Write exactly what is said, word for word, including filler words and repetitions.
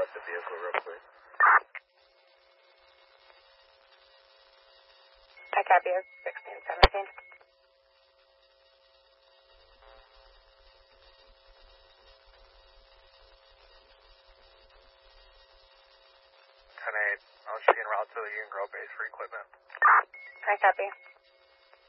route the vehicle real quick. I copy you. sixteen seventeen. ten eight. I was just en route to the Union Grove base for equipment. I copy.